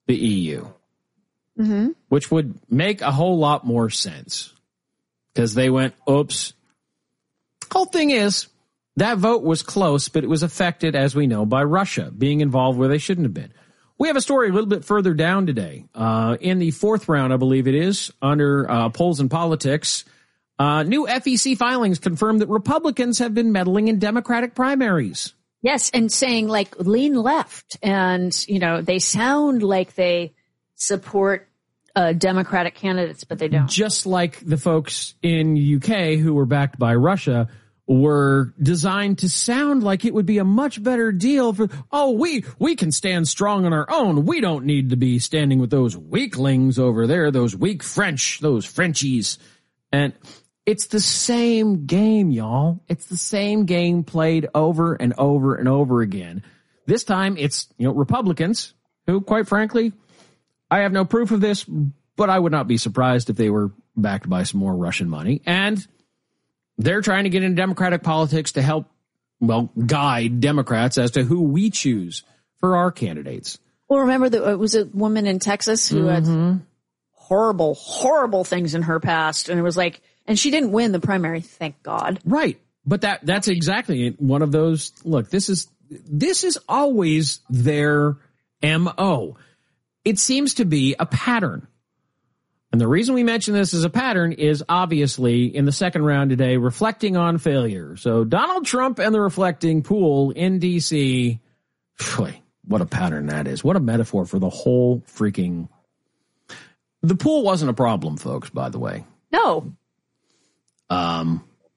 the EU, which would make a whole lot more sense because they went, oops. Whole thing is, that vote was close, but it was affected, as we know, by Russia being involved where they shouldn't have been. We have a story a little bit further down today. In the fourth round, I believe it is, under Polls and Politics, new FEC filings confirm that Republicans have been meddling in Democratic primaries. Yes, and saying, like, lean left. And, you know, they sound like they support Democratic candidates, but they don't. Just like the folks in UK who were backed by Russia were designed to sound like it would be a much better deal for, we can stand strong on our own. We don't need to be standing with those weaklings over there, those weak French, those Frenchies. And it's the same game, y'all. It's the same game played over and over and over again. This time it's, Republicans who, quite frankly, I have no proof of this, but I would not be surprised if they were backed by some more Russian money. And they're trying to get into Democratic politics to help, guide Democrats as to who we choose for our candidates. Well, remember that it was a woman in Texas who had horrible, horrible things in her past. And it was like, and she didn't win the primary, thank God. Right. But that's exactly one of those. Look, this is always their MO. It seems to be a pattern. And the reason we mention this as a pattern is obviously in the second round today, reflecting on failure. So Donald Trump and the reflecting pool in D.C. Boy, what a pattern that is. What a metaphor for the whole freaking. The pool wasn't a problem, folks, by the way. No. And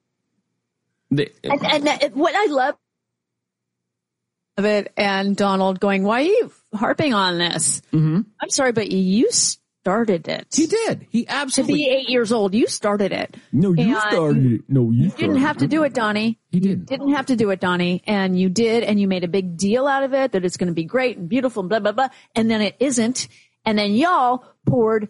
what I love of it, and Donald going, why are you harping on this? I'm sorry, but you started it. He did. He absolutely. To be 8 years old, you started it. No, you started it. No, you didn't have to do it, Donnie. He didn't. You didn't have to do it, Donnie. And you did, and you made a big deal out of it, that it's going to be great and beautiful and blah, blah, blah. And then it isn't. And then y'all poured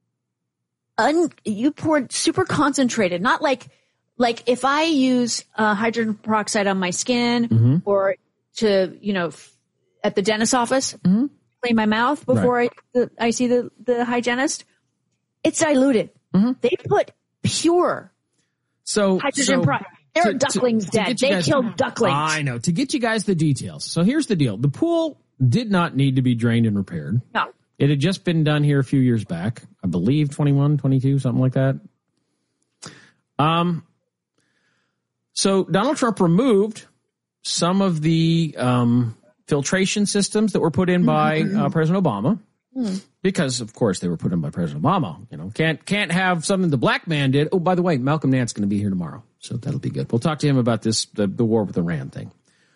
super concentrated, not like if I use hydrogen peroxide on my skin or to, at the dentist's office, clean my mouth before I see the hygienist, it's diluted. They put pure hydrogen peroxide. There are ducklings dead. They killed ducklings. I know. To get you guys the details. So here's the deal. The pool did not need to be drained and repaired. No. It had just been done here a few years back. I believe 21, 22, something like that. So Donald Trump removed some of the filtration systems that were put in by President Obama, because of course they were put in by President Obama. Can't have something the black man did. Oh, by the way, Malcolm Nance going to be here tomorrow, so that'll be good. We'll talk to him about this the war with Iran thing.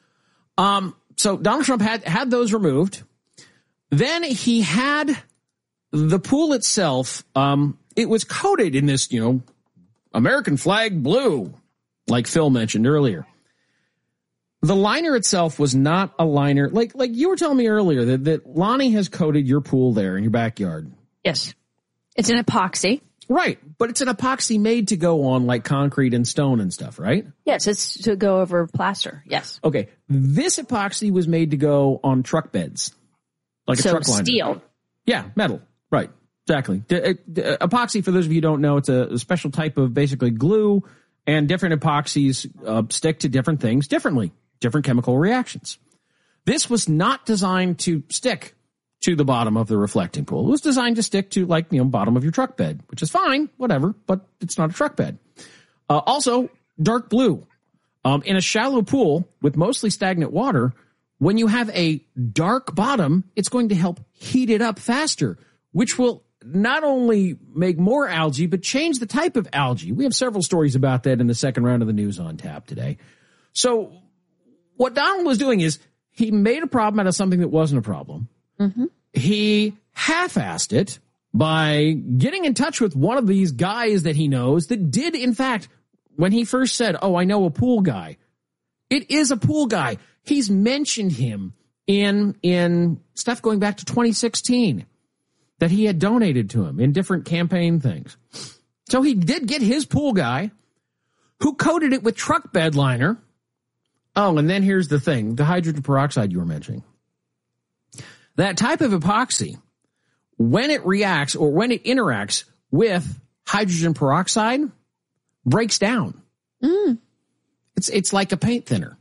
So Donald Trump had those removed. Then he had the pool itself. It was coated in this, American flag blue, like Phil mentioned earlier. The liner itself was not a liner. Like you were telling me earlier that Lonnie has coated your pool there in your backyard. Yes. It's an epoxy. Right. But it's an epoxy made to go on like concrete and stone and stuff, right? Yes. It's to go over plaster. Yes. Okay. This epoxy was made to go on truck beds. Like a truck liner. Steel. Yeah. Metal. Right. Exactly. Epoxy, for those of you who don't know, it's a special type of basically glue, and different epoxies stick to different things differently. Different chemical reactions. This was not designed to stick to the bottom of the reflecting pool. It was designed to stick to bottom of your truck bed, which is fine, whatever, but it's not a truck bed. Also, dark blue. In a shallow pool with mostly stagnant water, when you have a dark bottom, it's going to help heat it up faster, which will not only make more algae, but change the type of algae. We have several stories about that in the second round of the News on Tap today. So what Donald was doing is he made a problem out of something that wasn't a problem. He half-assed it by getting in touch with one of these guys that he knows that did, in fact, when he first said, I know a pool guy. It is a pool guy. He's mentioned him in stuff going back to 2016 that he had donated to him in different campaign things. So he did get his pool guy who coated it with truck bed liner. Oh, and then here's the thing, the hydrogen peroxide you were mentioning. That type of epoxy when it reacts or when it interacts with hydrogen peroxide, breaks down. It's like a paint thinner.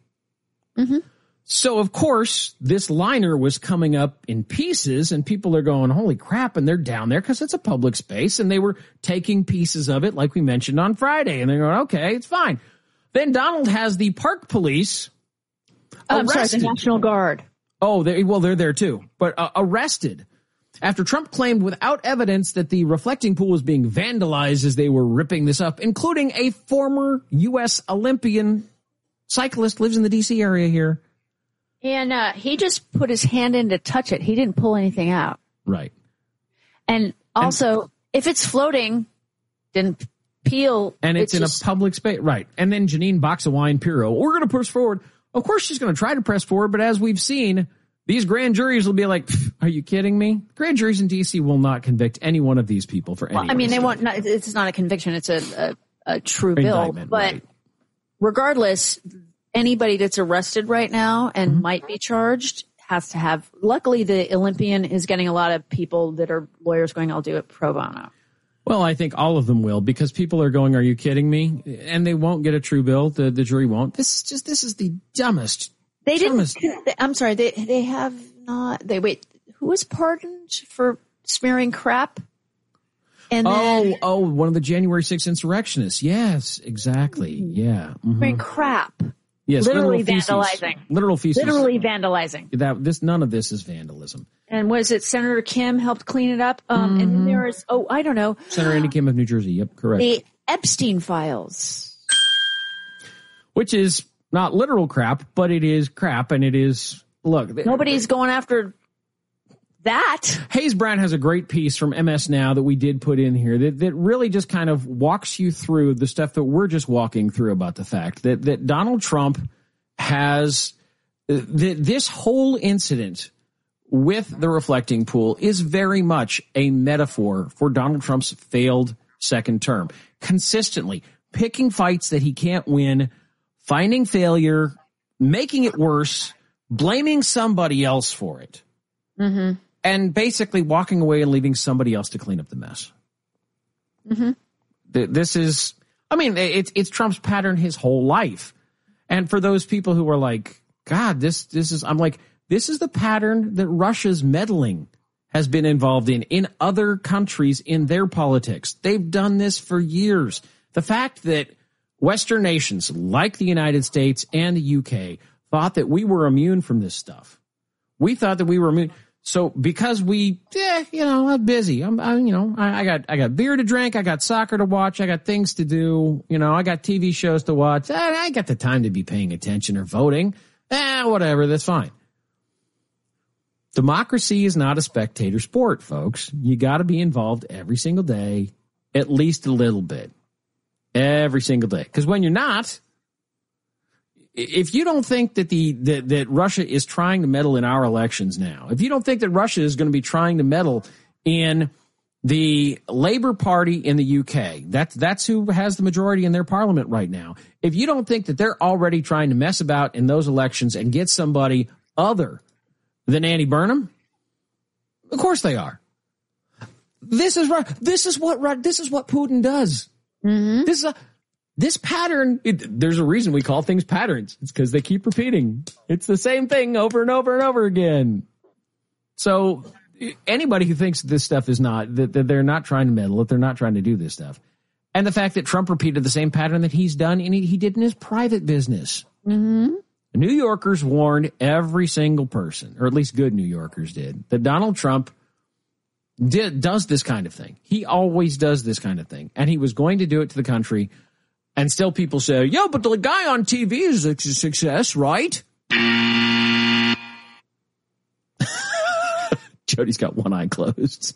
So, of course, this liner was coming up in pieces, and people are going, holy crap, and they're down there because it's a public space, and they were taking pieces of it like we mentioned on Friday, and they're going, okay, it's fine. Then Donald has the park police arrested. The National Guard. Oh, they're there too, but arrested after Trump claimed without evidence that the reflecting pool was being vandalized as they were ripping this up, including a former U.S. Olympian cyclist, lives in the D.C. area here. And he just put his hand in to touch it. He didn't pull anything out. Right. And also, if it's floating, didn't peel. And it's in a public space. Right. And then Janine Box of Wine Pirro, we're going to push forward. Of course, she's going to try to press forward. But as we've seen, these grand juries will be like, are you kidding me? Grand juries in D.C. will not convict any one of these people for any. I mean, they won't. It's not a conviction. It's a true bill. But right. Regardless, anybody that's arrested right now and might be charged has to have. Luckily, the Olympian is getting a lot of people that are lawyers going, I'll do it pro bono. Well, I think all of them will, because people are going, are you kidding me? And they won't get a true bill. The jury won't. This is the dumbest. They didn't. I'm sorry. They have not. Who was pardoned for smearing crap? And then, one of the January 6th insurrectionists. Yes, exactly. Yeah. Smearing crap. Yes, literally vandalizing. Literal feces. Literally vandalizing. None of this is vandalism. And was it Senator Kim helped clean it up? And then there is, I don't know. Senator Andy Kim of New Jersey. Yep, correct. The Epstein files. Which is not literal crap, but it is crap, and it is, look. Nobody's going after that. Hayes Brown has a great piece from MS Now that we did put in here that really just kind of walks you through the stuff that we're just walking through about the fact that Donald Trump has this whole incident with the reflecting pool is very much a metaphor for Donald Trump's failed second term. Consistently picking fights that he can't win, finding failure, making it worse, blaming somebody else for it. And basically walking away and leaving somebody else to clean up the mess. This is, it's Trump's pattern his whole life. And for those people who are like, God, this is the pattern that Russia's meddling has been involved in other countries in their politics. They've done this for years. The fact that Western nations like the United States and the UK thought that we were immune from this stuff. We thought that we were immune. So because I'm busy. I got beer to drink. I got soccer to watch. I got things to do. I got TV shows to watch. I got the time to be paying attention or voting. Whatever. That's fine. Democracy is not a spectator sport, folks. You got to be involved every single day, at least a little bit, every single day. Because when you're not, if you don't think that that Russia is trying to meddle in our elections now, if you don't think that Russia is going to be trying to meddle in the Labour Party in the UK, that's who has the majority in their parliament right now. If you don't think that they're already trying to mess about in those elections and get somebody other than Andy Burnham, of course they are. This is what Putin does. This pattern, there's a reason we call things patterns. It's because they keep repeating. It's the same thing over and over and over again. So anybody who thinks this stuff is not, that they're not trying to meddle, that they're not trying to do this stuff. And the fact that Trump repeated the same pattern that he's done and he did in his private business. New Yorkers warned every single person, or at least good New Yorkers did, that Donald Trump does this kind of thing. He always does this kind of thing. And he was going to do it to the country. And still people say, yo, but the guy on TV is a success, right? Jody's got one eye closed.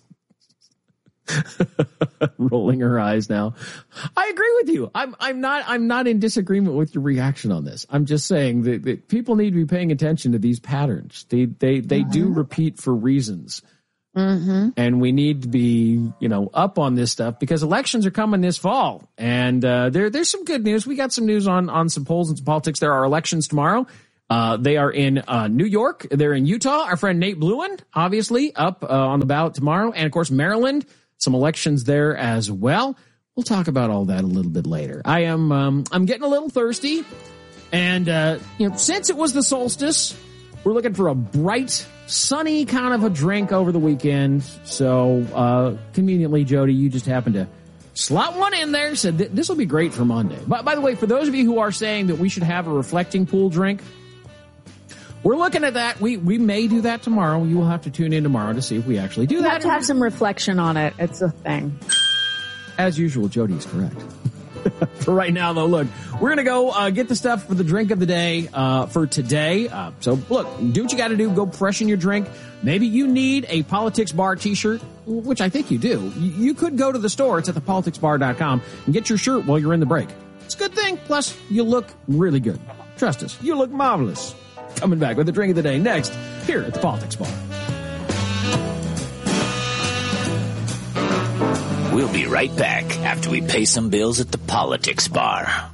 Rolling her eyes now. I agree with you. I'm not in disagreement with your reaction on this. I'm just saying that people need to be paying attention to these patterns. They do repeat for reasons. And we need to be, up on this stuff because elections are coming this fall. And there's some good news. We got some news on some polls and some politics. There are elections tomorrow They are in New York. They're in Utah. Our friend Nate Bluin, obviously, up on the ballot tomorrow. And, of course, Maryland, some elections there as well. We'll talk about all that a little bit later. I'm getting a little thirsty. And, since it was the solstice, we're looking for a bright, sunny kind of a drink over the weekend. So, conveniently, Jody, you just happened to slot one in there, said this will be great for Monday. But by the way, for those of you who are saying that we should have a reflecting pool drink, we're looking at that. We may do that tomorrow. You will have to tune in tomorrow to see if we actually do that. You have to have some reflection on it. It's a thing. As usual, Jody is correct. For right now, though, look, we're going to go get the stuff for the drink of the day for today. So, look, do what you got to do. Go freshen your drink. Maybe you need a Politics Bar t-shirt, which I think you do. You could go to the store. It's at thepoliticsbar.com and get your shirt while you're in the break. It's a good thing. Plus, you look really good. Trust us. You look marvelous. Coming back with the drink of the day next here at the Politics Bar. We'll be right back after we pay some bills at the Politics Bar.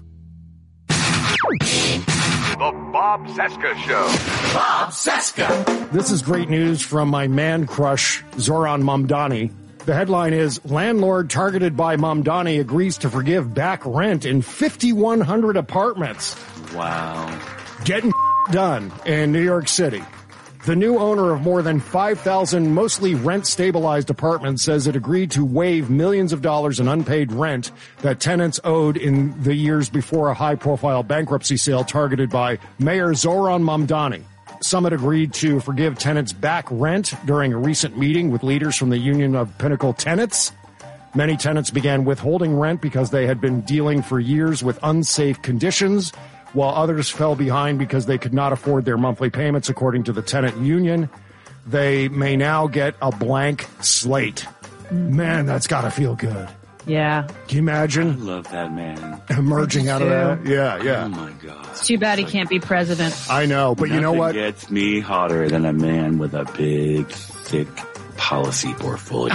The Bob Cesca Show. Bob Cesca. This is great news from my man crush, Zoran Mamdani. The headline is, landlord targeted by Mamdani agrees to forgive back rent in 5,100 apartments. Wow. Getting done in New York City. The new owner of more than 5,000 mostly rent-stabilized apartments says it agreed to waive millions of dollars in unpaid rent that tenants owed in the years before a high-profile bankruptcy sale targeted by Mayor Zoran Mamdani. Summit agreed to forgive tenants back rent during a recent meeting with leaders from the Union of Pinnacle Tenants. Many tenants began withholding rent because they had been dealing for years with unsafe conditions, while others fell behind because they could not afford their monthly payments, according to the tenant union. They may now get a blank slate. Man, that's got to feel good. Yeah. Can you imagine? I love that man. Emerging out of that? Yeah. Oh, my God. It's too bad he can't be president. I know, but you know what? Nothing gets me hotter than a man with a big, thick policy portfolio.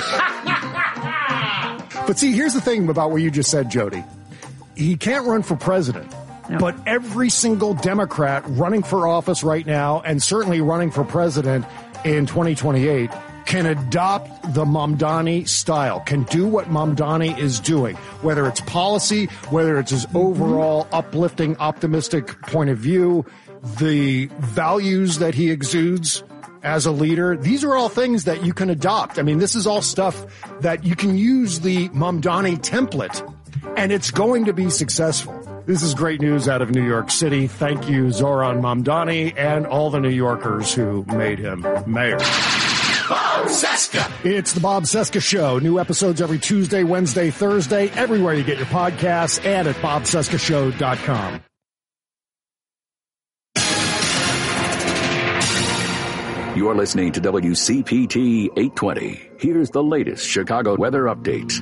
But see, here's the thing about what you just said, Jody. He can't run for president. No. But every single Democrat running for office right now, and certainly running for president in 2028, can adopt the Mamdani style, can do what Mamdani is doing, whether it's policy, whether it's his overall uplifting, optimistic point of view, the values that he exudes as a leader. These are all things that you can adopt. I mean, this is all stuff that you can use the Mamdani template, and it's going to be successful. This is great news out of New York City. Thank you, Zoran Mamdani, and all the New Yorkers who made him mayor. Bob Cesca. It's the Bob Cesca Show. New episodes every Tuesday, Wednesday, Thursday, everywhere you get your podcasts, and at bobcescashow.com. You're listening to WCPT 820. Here's the latest Chicago weather update.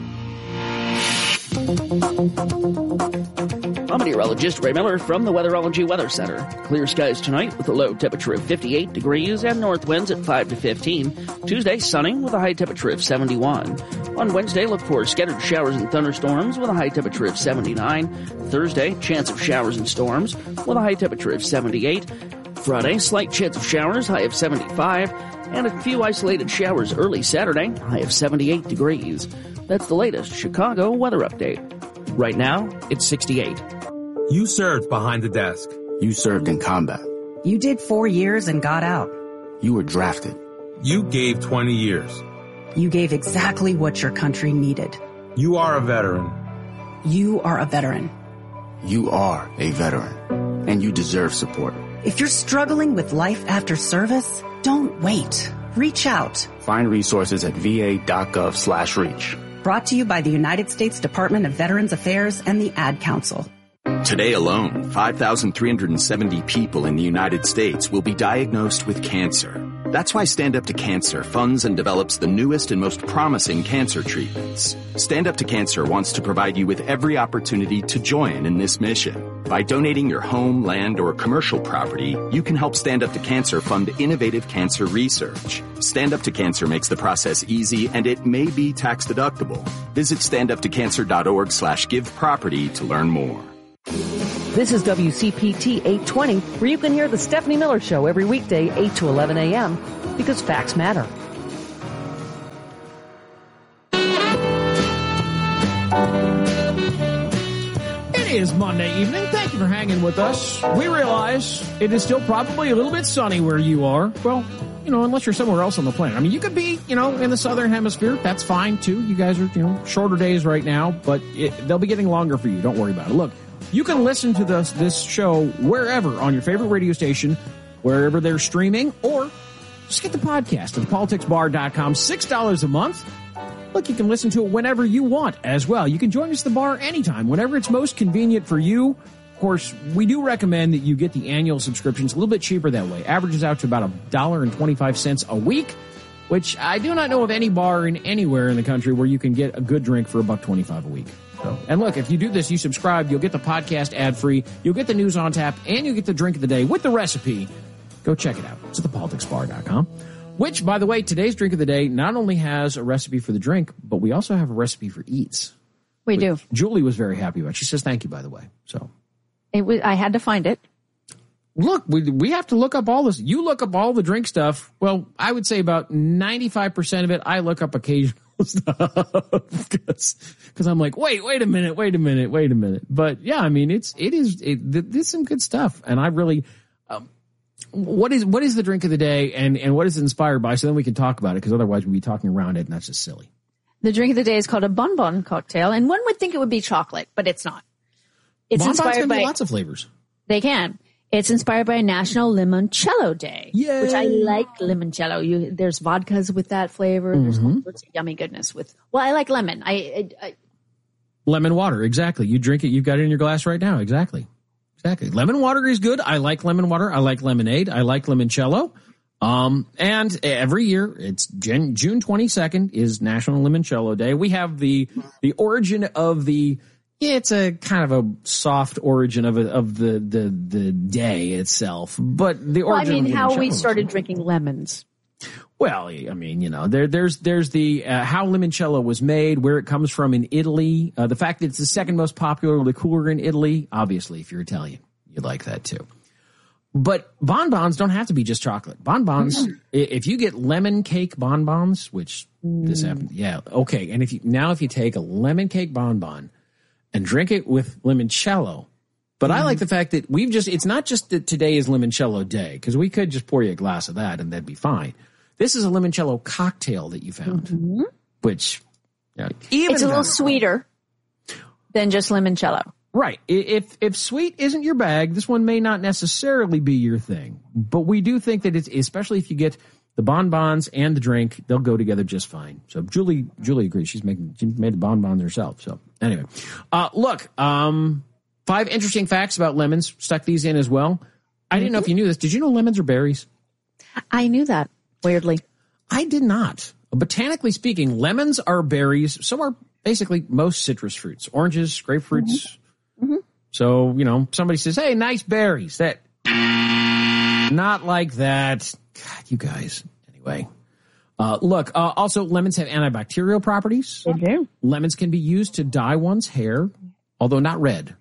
I'm meteorologist Ray Miller from the Weatherology Weather Center. Clear skies tonight with a low temperature of 58 degrees and north winds at 5 to 15. Tuesday, sunny with a high temperature of 71. On Wednesday, look for scattered showers and thunderstorms with a high temperature of 79. Thursday, chance of showers and storms with a high temperature of 78. Friday, slight chance of showers, high of 75. And a few isolated showers early Saturday, high of 78 degrees. That's the latest Chicago weather update. Right now, it's 68. You served behind the desk. You served in combat. You did 4 years and got out. You were drafted. You gave 20 years. You gave exactly what your country needed. You are a veteran. You are a veteran. You are a veteran. And you deserve support. If you're struggling with life after service, don't wait. Reach out. Find resources at va.gov/reach. Brought to you by the United States Department of Veterans Affairs and the Ad Council. Today alone, 5,370 people in the United States will be diagnosed with cancer. That's why Stand Up to Cancer funds and develops the newest and most promising cancer treatments. Stand Up to Cancer wants to provide you with every opportunity to join in this mission. By donating your home, land, or commercial property, you can help Stand Up to Cancer fund innovative cancer research. Stand Up to Cancer makes the process easy, and it may be tax deductible. Visit standuptocancer.org/giveproperty to learn more. This is WCPT 820, where you can hear the Stephanie Miller Show every weekday, 8 to 11 a.m., because facts matter. It is Monday evening. Thank you for hanging with us. We realize it is still probably a little bit sunny where you are. Well, unless you're somewhere else on the planet. I mean, you could be, in the southern hemisphere. That's fine, too. You guys are, shorter days right now, but they'll be getting longer for you. Don't worry about it. Look, you can listen to this show wherever on your favorite radio station, wherever they're streaming, or just get the podcast at thepoliticsbar.com. $6 a month. Look, you can listen to it whenever you want as well. You can join us at the bar anytime, whenever it's most convenient for you. Of course, we do recommend that you get the annual subscription. It's a little bit cheaper that way. Averages out to about $1.25 a week, which I do not know of any bar anywhere in the country where you can get a good drink for $1.25 a week. So, and look, if you do this, you subscribe, you'll get the podcast ad-free, you'll get the news on tap, and you'll get the drink of the day with the recipe. Go check it out. It's at thepoliticsbar.com. Which, by the way, today's drink of the day not only has a recipe for the drink, but we also have a recipe for eats. We do. Julie was very happy about it. She says thank you, by the way. So I had to find it. Look, we have to look up all this. You look up all the drink stuff. Well, I would say about 95% of it I look up occasional stuff because I'm like, wait a minute. But yeah, I mean, this is some good stuff, and I really. What is the drink of the day and what is it inspired by? So then we can talk about it, because otherwise we'd be talking around it, and that's just silly. The drink of the day is called a bonbon cocktail, and one would think it would be chocolate, but it's not. It's inspired by lots of flavors. They can. It's inspired by National Limoncello Day, which I like limoncello. There's vodkas with that flavor. There's all sorts of yummy goodness with. Well, I like lemon. I lemon water, exactly. You drink it. You've got it in your glass right now, exactly. Exactly. Lemon water is good. I like lemon water. I like lemonade. I like limoncello. And every year, it's June 22nd is National Limoncello Day. We have the origin of it's a kind of a soft origin of the day itself, but the origin. How we started drinking lemons. Well, I mean, there's the how limoncello was made, where it comes from in Italy, the fact that it's the second most popular liqueur in Italy. Obviously, if you're Italian, you like that too. But bonbons don't have to be just chocolate. Bonbons, if you get lemon cake bonbons, which this happened, yeah, okay. And if you take a lemon cake bonbon and drink it with limoncello. But I like the fact that it's not just that today is limoncello day, because we could just pour you a glass of that and that'd be fine. This is a limoncello cocktail that you found, which it's a little sweeter than just limoncello. Right. If sweet isn't your bag, this one may not necessarily be your thing. But we do think that it's, especially if you get the bonbons and the drink, they'll go together just fine. So Julie agrees. She made the bonbons herself. So anyway, look, 5 interesting facts about lemons. Stuck these in as well. I didn't know if you knew this. Did you know lemons are berries? I knew that. Weirdly. I did not. Botanically speaking, lemons are berries. So are basically most citrus fruits. Oranges, grapefruits. So, somebody says, hey, nice berries. That, not like that. God, you guys. Anyway. Look, also lemons have antibacterial properties. They do. Lemons can be used to dye one's hair, although not red.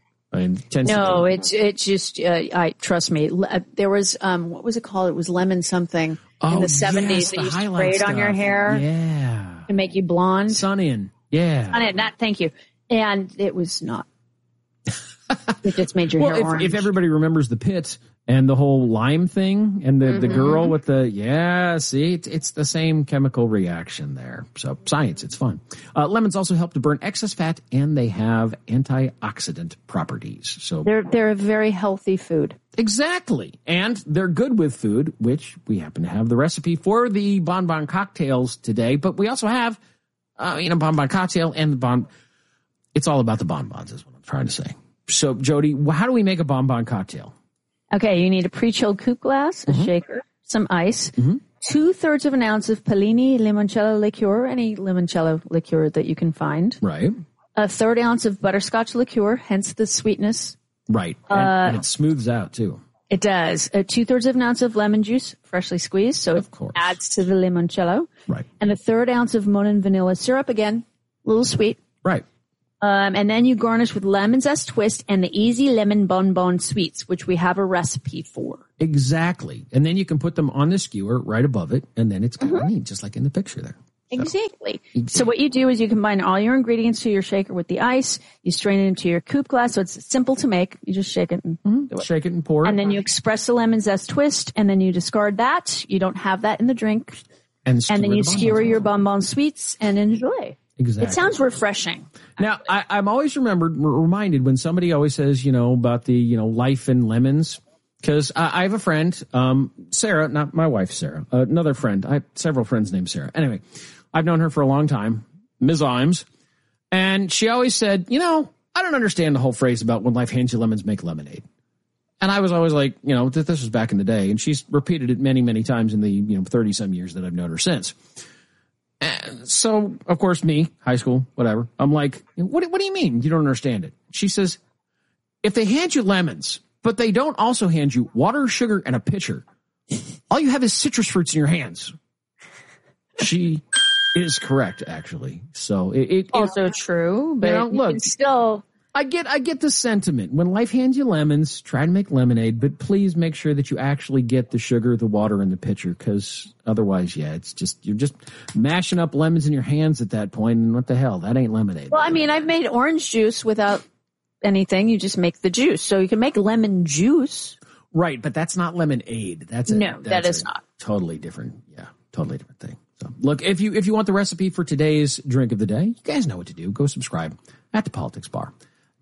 It's just, trust me. There was, what was it called? It was lemon something in the 70s that you sprayed on your hair. Yeah. To make you blonde. Sun-In. Yeah. Sun-In, thank you. And it was not. It just made your hair orange. If everybody remembers the pit and the whole lime thing and the girl with it's the same chemical reaction there. So science, it's fun. Lemons also help to burn excess fat, and they have antioxidant properties. So they're a very healthy food. Exactly. And they're good with food, which we happen to have the recipe for the bonbon cocktails today. But we also have, bonbon cocktail and the bon. It's all about the bonbons is what I'm trying to say. So, Jody, how do we make a bonbon cocktail? Okay, you need a pre-chilled coupe glass, a shaker, some ice, 2/3 of an ounce of Pallini limoncello liqueur, any limoncello liqueur that you can find. Right. 1/3 ounce of butterscotch liqueur, hence the sweetness. Right. And it smooths out, too. It does. 2/3 of an ounce of lemon juice, freshly squeezed, so it adds to the limoncello. Right. And 1/3 ounce of Monin vanilla syrup, again, a little sweet. Right. And then you garnish with lemon zest twist and the easy lemon bonbon sweets, which we have a recipe for. Exactly. And then you can put them on the skewer right above it, and then it's green, just like in the picture there. Exactly. So what you do is you combine all your ingredients to your shaker with the ice. You strain it into your coupe glass, so it's simple to make. You just shake it and do it. Shake it and pour it. And then you express the lemon zest twist, and then you discard that. You don't have that in the drink. And then you skewer your bonbon sweets and enjoy. Exactly. It sounds refreshing. Now, I'm always reminded when somebody always says, about the, life in lemons. Because I have a friend, Sarah, not my wife, Sarah, another friend. I have several friends named Sarah. Anyway, I've known her for a long time, Ms. Imes. And she always said, I don't understand the whole phrase about when life hands you lemons, make lemonade. And I was always like, this was back in the day. And she's repeated it many, many times in the, 30-some years that I've known her since. And so, of course, me, high school, whatever, I'm like, what do you mean you don't understand it? She says, if they hand you lemons, but they don't also hand you water, sugar, and a pitcher, all you have is citrus fruits in your hands. She is correct, actually. So it also true, but look, still. I get the sentiment. When life hands you lemons, try to make lemonade, but please make sure that you actually get the sugar, the water, and the pitcher, because otherwise, it's just, you're just mashing up lemons in your hands at that point, and what the hell? That ain't lemonade. Well, I mean, I've made orange juice without anything. You just make the juice. So you can make lemon juice. Right, but that's not lemonade. That is not. Totally different. Yeah, totally different thing. So look, if you want the recipe for today's drink of the day, you guys know what to do. Go subscribe at thepoliticsbar.com.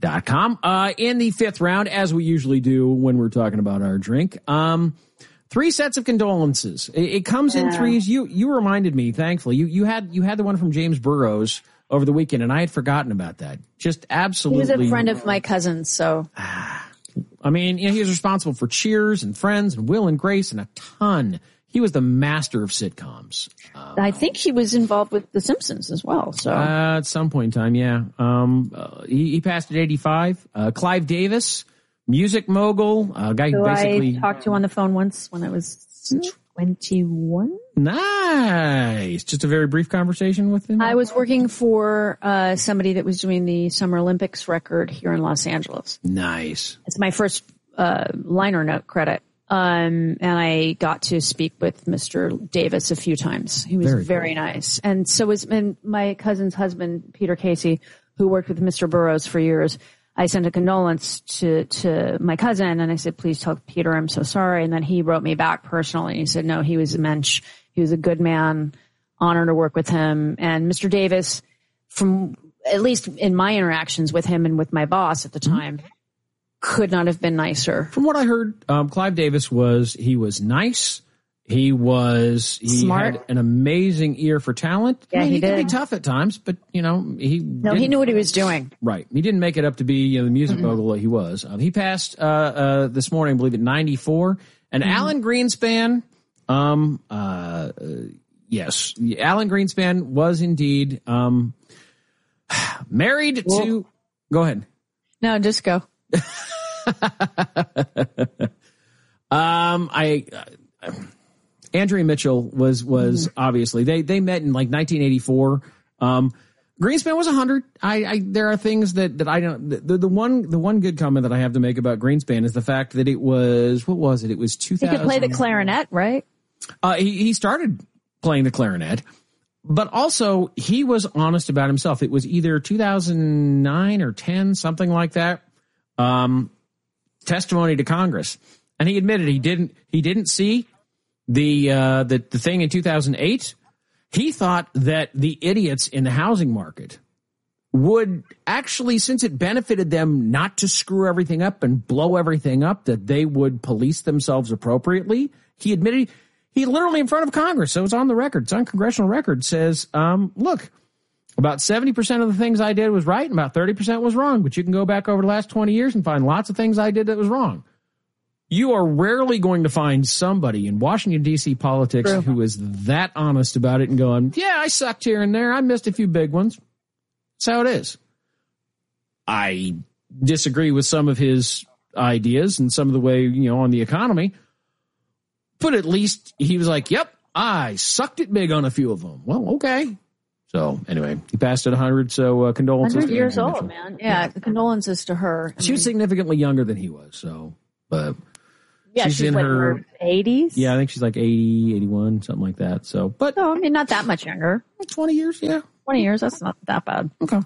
In the fifth round, as we usually do when we're talking about our drink, 3 sets of condolences. It comes in threes. You reminded me, thankfully. You had the one from James Burrows over the weekend, and I had forgotten about that. Just absolutely. He was a friend of my cousin's, so. I mean, he was responsible for Cheers and Friends and Will and Grace and a ton. He was the master of sitcoms. I think he was involved with The Simpsons as well. So at some point in time, yeah. He passed at 85. Clive Davis, music mogul, guy who basically I talked to on the phone once when I was 21. Nice. Just a very brief conversation with him. I was working for somebody that was doing the Summer Olympics record here in Los Angeles. Nice. It's my first liner note credit. And I got to speak with Mr. Davis a few times. He was very nice. And so was my cousin's husband, Peter Casey, who worked with Mr. Burrows for years. I sent a condolence to my cousin, and I said, please tell Peter I'm so sorry. And then he wrote me back personally. He said, no, he was a mensch. He was a good man. Honor to work with him. And Mr. Davis, from at least in my interactions with him and with my boss at the time, could not have been nicer. From what I heard, Clive Davis was nice. He smart. Had an amazing ear for talent. Yeah, he did. could be tough at times, but he knew what he was doing. Right. He didn't make it up to be the music mogul that he was. He passed this morning, I believe, at 94. And Alan Greenspan, yes, Alan Greenspan was indeed married to. Go ahead. No, just go. Andrea Mitchell was obviously they met in like 1984. Greenspan was 100. There are things that I don't. The one good comment that I have to make about Greenspan is the fact that it was, what was it? It was 2000. He could play the clarinet, right? He started playing the clarinet, but also he was honest about himself. It was either 2009 or 10, something like that. Testimony to Congress, and he admitted he didn't see the thing in 2008. He thought that the idiots in the housing market would actually, since it benefited them not to screw everything up and blow everything up, that they would police themselves appropriately. He admitted, he literally in front of Congress, so it's on the record, it's on congressional record, says, look, about 70% of the things I did was right and about 30% was wrong, but you can go back over the last 20 years and find lots of things I did that was wrong. You are rarely going to find somebody in Washington, D.C. politics who is that honest about it and going, yeah, I sucked here and there. I missed a few big ones. That's how it is. I disagree with some of his ideas and some of the way, on the economy, but at least he was like, yep, I sucked it big on a few of them. Well, okay. So anyway, he passed at 100. So condolences. 100 to years Andrea old, Mitchell. man. Yeah, condolences to her. She was significantly younger than he was. So, but yeah, she's in like her 80s. Yeah, I think she's like 80, 81, something like that. So, but no, I mean not that much younger. 20 years, yeah. 20 years. That's not that bad. Okay.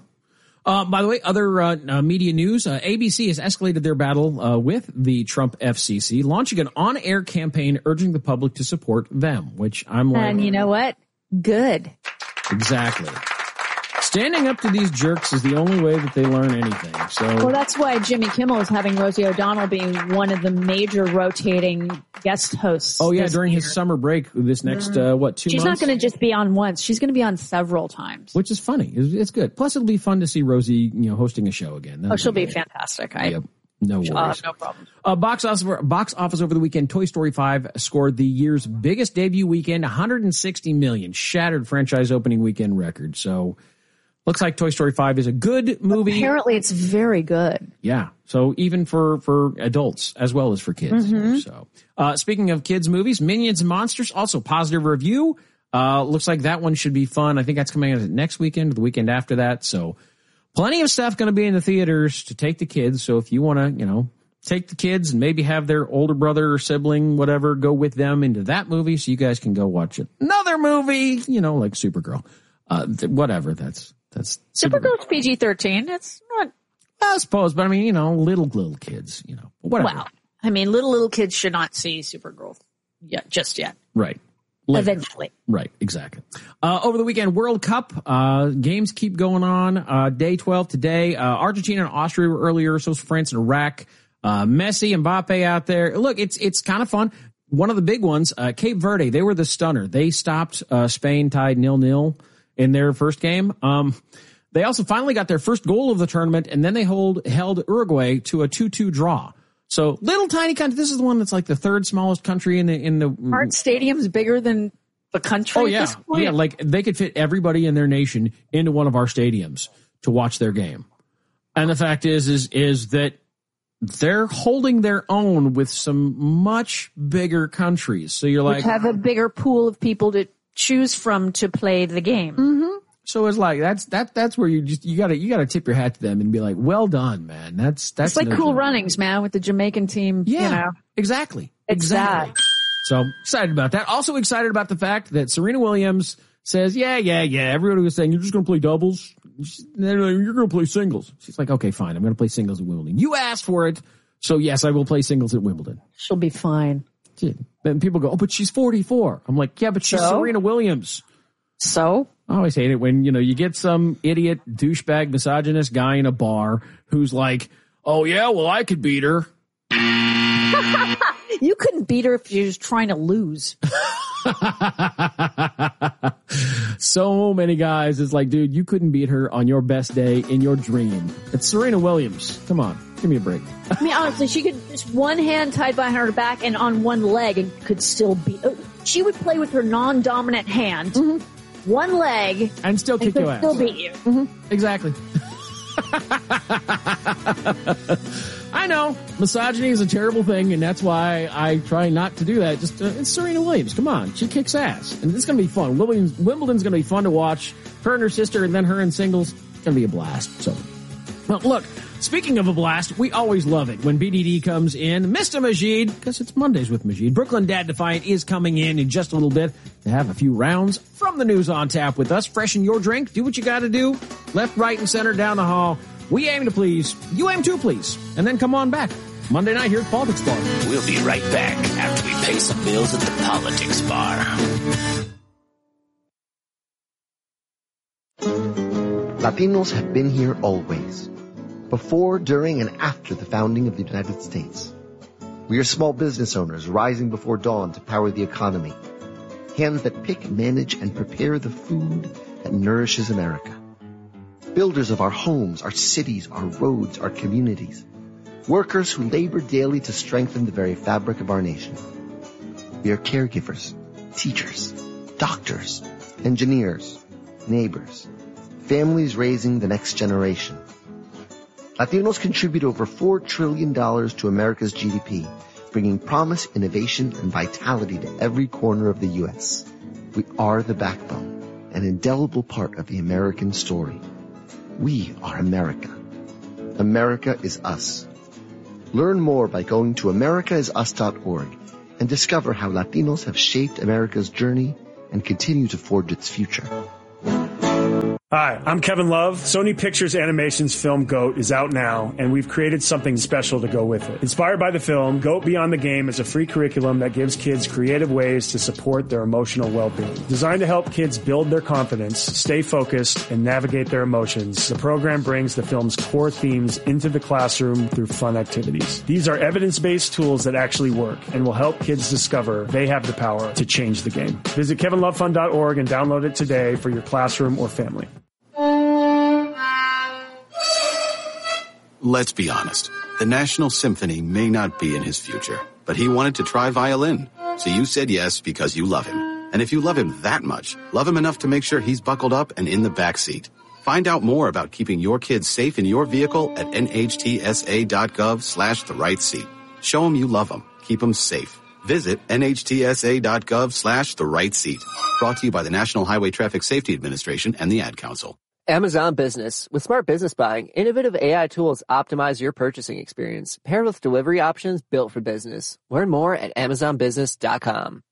By the way, other media news, ABC has escalated their battle with the Trump FCC, launching an on-air campaign urging the public to support them, which I'm like... And you know what? Good. Exactly. Standing up to these jerks is the only way that they learn anything. So, well, that's why Jimmy Kimmel is having Rosie O'Donnell being one of the major rotating guest hosts. Oh, yeah, during his summer break this next, 2 months? She's not going to just be on once. She's going to be on several times. Which is funny. It's good. Plus, it'll be fun to see Rosie, hosting a show again. She'll be fantastic. Yep. No worries. No problem. Box office over the weekend, Toy Story 5 scored the year's biggest debut weekend, $160 million, shattered franchise opening weekend record. So, looks like Toy Story 5 is a good movie. Apparently, it's very good. Yeah. So even for adults as well as for kids. Mm-hmm. So, speaking of kids movies, Minions and Monsters, also positive review. Looks like that one should be fun. I think that's coming out next weekend or the weekend after that. So plenty of stuff going to be in the theaters to take the kids. So if you want to, take the kids and maybe have their older brother or sibling, whatever, go with them into that movie so you guys can go watch another movie, like Supergirl. Whatever. That's Supergirl's PG-13. It's not. I suppose, but I mean, little kids, whatever. Well, I mean, little kids should not see Supergirl just yet. Right. Eventually. Right. Exactly. Over the weekend, World Cup, games keep going on. Day 12 today. Argentina and Austria were earlier. So was France and Iraq. Messi and Mbappe out there. Look, it's kind of fun. One of the big ones, Cape Verde, they were the stunner. They stopped, Spain tied 0-0. In their first game. They also finally got their first goal of the tournament, and then they held Uruguay to a 2-2 draw. So little tiny country. This is the one that's like the third smallest country in the. Aren't stadiums bigger than the country? Oh yeah, at this point? yeah. Like they could fit everybody in their nation into one of our stadiums to watch their game. And the fact is that they're holding their own with some much bigger countries. So you're like, which have a bigger pool of people to choose from to play the game. Mm-hmm. So it's like that's where you gotta tip your hat to them and be like, well done, man. That's it's like Cool Runnings, man, with the Jamaican team. Yeah, exactly. Exactly. So excited about that. Also excited about the fact that Serena Williams says, yeah. Everybody was saying you're just gonna play doubles. You're gonna play singles. She's like, okay, fine. I'm gonna play singles at Wimbledon. You asked for it, so yes, I will play singles at Wimbledon. She'll be fine. Then people go, oh, but she's 44. I'm like, yeah, but she's Serena Williams. So? I always hate it when, you get some idiot, douchebag, misogynist guy in a bar who's like, oh, yeah, well, I could beat her. You couldn't beat her if she was trying to lose. So many guys, it's like, dude, you couldn't beat her on your best day in your dream. It's Serena Williams. Come on, give me a break. I mean, honestly, she could just one hand tied behind her back and on one leg and could still beat. She would play with her non-dominant hand, one leg, and still kick your ass. Still beat you. Mm-hmm. Exactly. I know misogyny is a terrible thing, and that's why I try not to do that. Just it's Serena Williams. Come on, she kicks ass, and it's going to be fun. Wimbledon's going to be fun to watch. Her and her sister, and then her in singles. It's going to be a blast. So, well, look. Speaking of a blast, we always love it when BDD comes in. Mr. Majid, because it's Mondays with Majid. Brooklyn Dad Defiant is coming in just a little bit to have a few rounds from the news on tap with us. Freshen your drink. Do what you got to do. Left, right, and center down the hall. We aim to please. You aim to please. And then come on back. Monday night here at Politics Bar. We'll be right back after we pay some bills at the Politics Bar. Latinos have been here always. Before, during, and after the founding of the United States. We are small business owners rising before dawn to power the economy. Hands that pick, manage, and prepare the food that nourishes America. Builders of our homes, our cities, our roads, our communities. Workers who labor daily to strengthen the very fabric of our nation. We are caregivers, teachers, doctors, engineers, neighbors, families raising the next generation. Latinos contribute over $4 trillion to America's GDP, bringing promise, innovation, and vitality to every corner of the U.S. We are the backbone, an indelible part of the American story. We are America. America is us. Learn more by going to americaisus.org and discover how Latinos have shaped America's journey and continue to forge its future. Hi, I'm Kevin Love. Sony Pictures Animation's film GOAT is out now, and we've created something special to go with it. Inspired by the film, GOAT Beyond the Game is a free curriculum that gives kids creative ways to support their emotional well-being. Designed to help kids build their confidence, stay focused, and navigate their emotions, the program brings the film's core themes into the classroom through fun activities. These are evidence-based tools that actually work and will help kids discover they have the power to change the game. Visit kevinlovefund.org and download it today for your classroom or family. Let's be honest. The National Symphony may not be in his future, but he wanted to try violin. So you said yes because you love him. And if you love him that much, love him enough to make sure he's buckled up and in the back seat. Find out more about keeping your kids safe in your vehicle at nhtsa.gov/the-right-seat. Show him you love him. Keep him safe. Visit nhtsa.gov/the-right-seat. Brought to you by the National Highway Traffic Safety Administration and the Ad Council. Amazon Business. With smart business buying, innovative AI tools optimize your purchasing experience, paired with delivery options built for business. Learn more at amazonbusiness.com.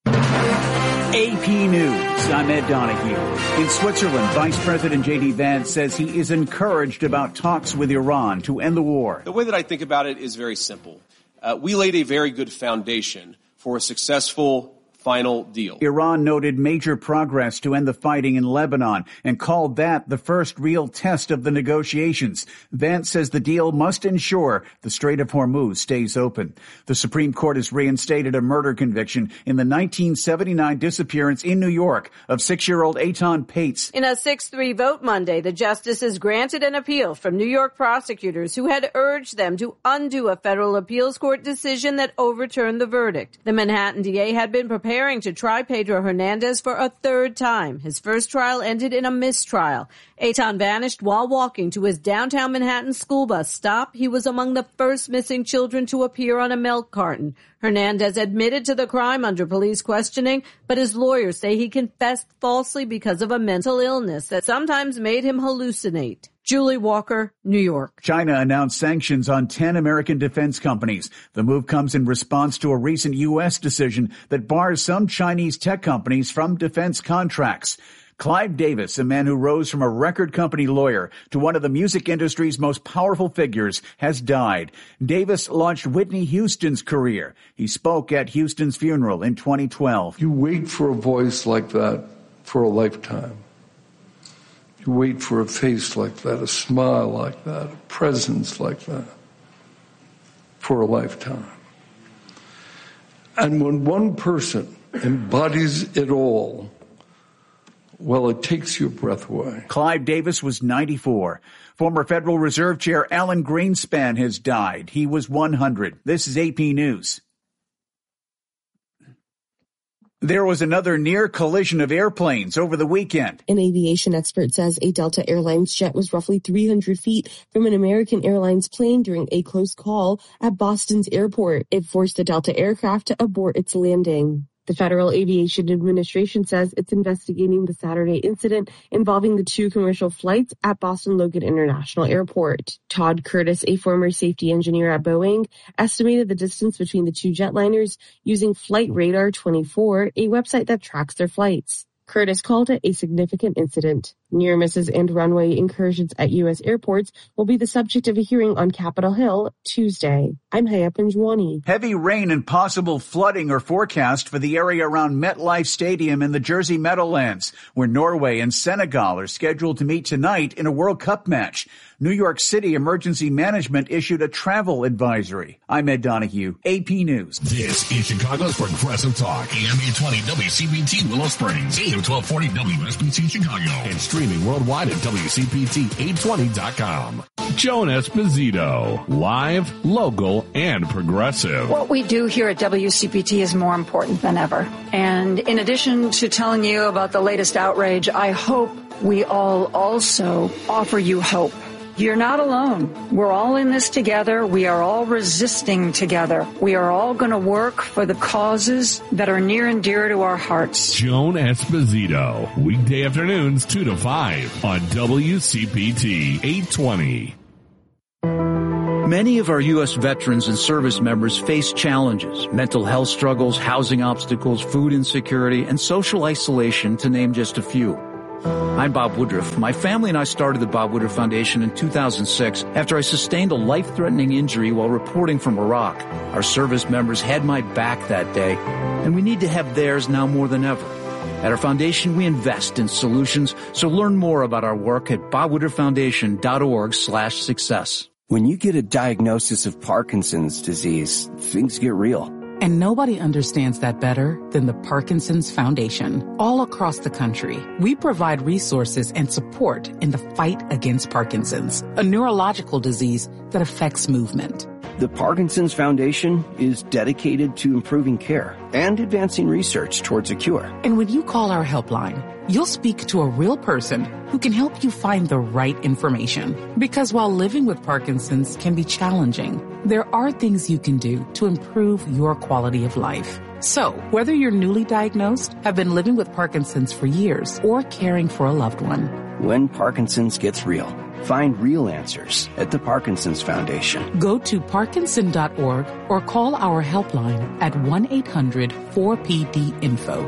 AP News. I'm Ed Donahue. In Switzerland, Vice President J.D. Vance says he is encouraged about talks with Iran to end the war. The way that I think about it is very simple. We laid a very good foundation for a successful final deal. Iran noted major progress to end the fighting in Lebanon and called that the first real test of the negotiations. Vance says the deal must ensure the Strait of Hormuz stays open. The Supreme Court has reinstated a murder conviction in the 1979 disappearance in New York of 6-year-old Eitan Pates. In a 6-3 vote Monday, the justices granted an appeal from New York prosecutors who had urged them to undo a federal appeals court decision that overturned the verdict. The Manhattan DA had been preparing to try Pedro Hernandez for a third time. His first trial ended in a mistrial. Eitan vanished while walking to his downtown Manhattan school bus stop. He was among the first missing children to appear on a milk carton. Hernandez admitted to the crime under police questioning, but his lawyers say he confessed falsely because of a mental illness that sometimes made him hallucinate. Julie Walker, New York. China announced sanctions on 10 American defense companies. The move comes in response to a recent U.S. decision that bars some Chinese tech companies from defense contracts. Clive Davis, a man who rose from a record company lawyer to one of the music industry's most powerful figures, has died. Davis launched Whitney Houston's career. He spoke at Houston's funeral in 2012. You wait for a voice like that for a lifetime. You wait for a face like that, a smile like that, a presence like that for a lifetime. And when one person embodies it all, well, it takes your breath away. Clive Davis was 94. Former Federal Reserve Chair Alan Greenspan has died. He was 100. This is AP News. There was another near collision of airplanes over the weekend. An aviation expert says a Delta Airlines jet was roughly 300 feet from an American Airlines plane during a close call at Boston's airport. It forced the Delta aircraft to abort its landing. The Federal Aviation Administration says it's investigating the Saturday incident involving the 2 commercial flights at Boston Logan International Airport. Todd Curtis, a former safety engineer at Boeing, estimated the distance between the 2 jetliners using Flight Radar 24, a website that tracks their flights. Curtis called it a significant incident. Near misses and runway incursions at U.S. airports will be the subject of a hearing on Capitol Hill Tuesday. I'm Haya Panjwani. Heavy rain and possible flooding are forecast for the area around MetLife Stadium in the Jersey Meadowlands, where Norway and Senegal are scheduled to meet tonight in a World Cup match. New York City Emergency Management issued a travel advisory. I'm Ed Donahue, AP News. This is Chicago's Progressive Talk, AM 820 WCPT Willow Springs, AM 1240 WSBT Chicago, and streaming worldwide at WCPT820.com. Joan Esposito, live, local, and progressive. What we do here at WCPT is more important than ever. And in addition to telling you about the latest outrage, I hope we all also offer you hope. You're not alone. We're all in this together. We are all resisting together. We are all going to work for the causes that are near and dear to our hearts. Joan Esposito, weekday afternoons 2 to 5 on WCPT 820. Many of our U.S. veterans and service members face challenges, mental health struggles, housing obstacles, food insecurity, and social isolation, to name just a few. I'm Bob Woodruff. My family and I started the Bob Woodruff Foundation in 2006 after I sustained a life-threatening injury while reporting from Iraq. Our service members had my back that day, and we need to have theirs now more than ever. At our foundation, we invest in solutions, so learn more about our work at bobwoodrufffoundation.org/success. When you get a diagnosis of Parkinson's disease, things get real. And nobody understands that better than the Parkinson's Foundation. All across the country, we provide resources and support in the fight against Parkinson's, a neurological disease that affects movement. The Parkinson's Foundation is dedicated to improving care and advancing research towards a cure. And when you call our helpline, you'll speak to a real person who can help you find the right information. Because while living with Parkinson's can be challenging, there are things you can do to improve your quality of life. So, whether you're newly diagnosed, have been living with Parkinson's for years, or caring for a loved one, when Parkinson's gets real, find real answers at the Parkinson's Foundation. Go to Parkinson.org or call our helpline at 1-800-4PD-INFO,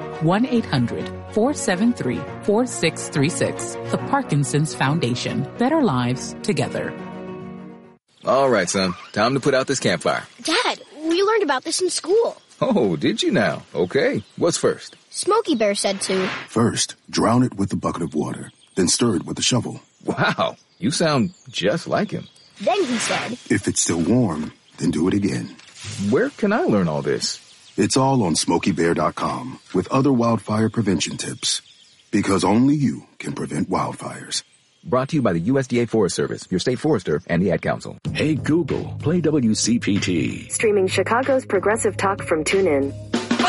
1-800-473-4636. The Parkinson's Foundation. Better lives together. All right, son. Time to put out this campfire. Dad, we learned about this in school. Oh, did you now? Okay. What's first? Smokey Bear said to. First, drown it with a bucket of water, then stir it with a shovel. Wow, you sound just like him. Then he said, if it's still warm, then do it again. Where can I learn all this? It's all on SmokeyBear.com with other wildfire prevention tips. Because only you can prevent wildfires. Brought to you by the USDA Forest Service, your state forester, and the Ad Council. Hey Google, play WCPT. Streaming Chicago's progressive talk from TuneIn.